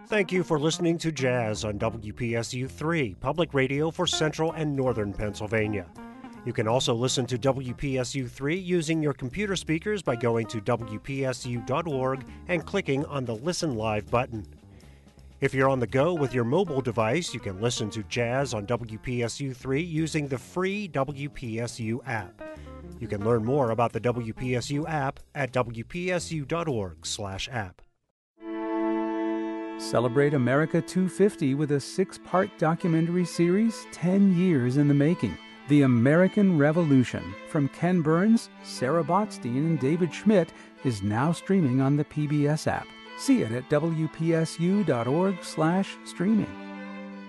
Thank you for listening to Jazz on WPSU 3, public radio for Central and Northern Pennsylvania. You can also listen to WPSU 3 using your computer speakers by going to WPSU.org and clicking on the Listen Live button. If you're on the go with your mobile device, you can listen to Jazz on WPSU 3 using the free WPSU app. You can learn more about the WPSU app at WPSU.org/app. Celebrate America 250 with a 6-part documentary series, 10 years in the making. The American Revolution, from Ken Burns, Sarah Botstein, and David Schmidt, is now streaming on the PBS app. See it at WPSU.org/streaming.